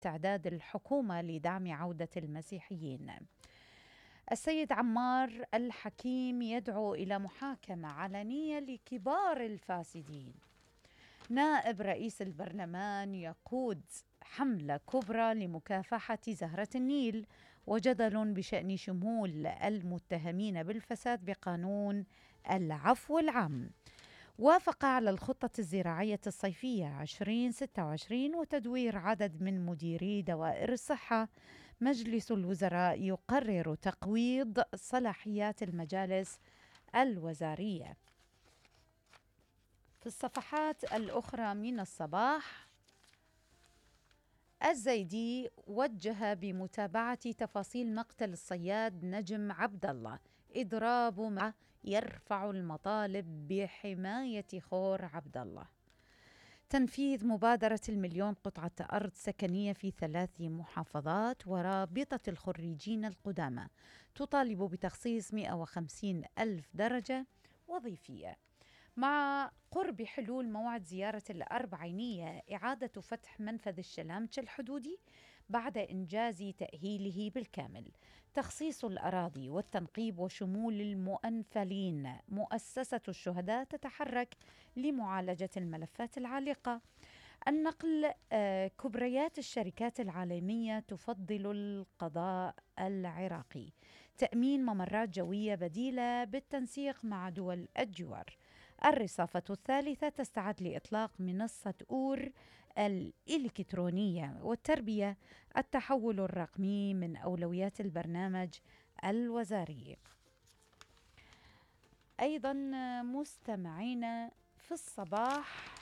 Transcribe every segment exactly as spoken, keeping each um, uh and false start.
تعداد الحكومة لدعم عودة المسيحيين. السيد عمار الحكيم يدعو إلى محاكمة علنية لكبار الفاسدين. نائب رئيس البرلمان يقود حملة كبرى لمكافحة زهرة النيل، وجدل بشأن شمول المتهمين بالفساد بقانون العفو العام. وافق على الخطة الزراعية الصيفية ألفين وستة وعشرين وتدوير عدد من مديري دوائر الصحة. مجلس الوزراء يقرر تقويض صلاحيات المجالس الوزارية. في الصفحات الأخرى من الصباح، الزيدي وجه بمتابعة تفاصيل مقتل الصياد نجم عبد الله. إضراب مع يرفع المطالب بحماية خور عبد الله. تنفيذ مبادرة المليون قطعة أرض سكنية في ثلاث محافظات. ورابطة الخريجين القدامى تطالب بتخصيص مئة وخمسين ألف درجة وظيفية. مع قرب حلول موعد زيارة الأربعينية، إعادة فتح منفذ الشلامتش الحدودي بعد إنجاز تأهيله بالكامل. تخصيص الأراضي والتنقيب وشمول المؤنفلين. مؤسسة الشهداء تتحرك لمعالجة الملفات العالقة. النقل، آه، كبريات الشركات العالمية تفضل القضاء العراقي. تأمين ممرات جوية بديلة بالتنسيق مع دول الجوار. الرصافة الثالثة تستعد لإطلاق منصة أور الإلكترونية. والتربية، التحول الرقمي من أولويات البرنامج الوزاري. أيضا مستمعين، في الصباح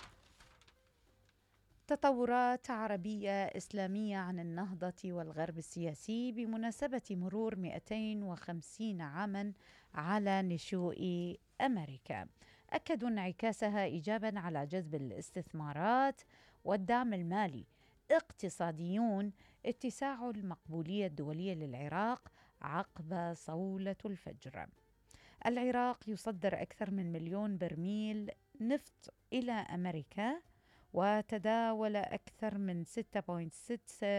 تطورات عربية إسلامية عن النهضة والغرب السياسي بمناسبة مرور مئتين وخمسين عاما على نشوء أمريكا. أكدوا انعكاسها إيجابا على جذب الاستثمارات والدعم المالي. اقتصاديون، اتساع المقبولية الدولية للعراق عقب صولة الفجر. العراق يصدر أكثر من مليون برميل نفط إلى أمريكا، وتداول أكثر من ستة فاصلة ستة